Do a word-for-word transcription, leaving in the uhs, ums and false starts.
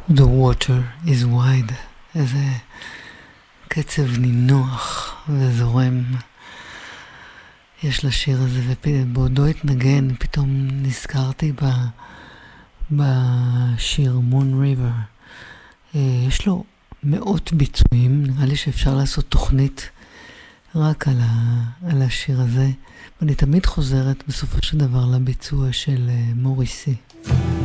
The water is wide. איזה קצב נינוח וזורם יש לשיר הזה, ובעודו התנגן פתאום נזכרתי ב... בשיר Moon River. יש לו מאות ביצועים, נראה לי שאפשר לעשות תוכנית רק על, ה... על השיר הזה, ואני תמיד חוזרת בסופו של דבר לביצוע של מוריסי.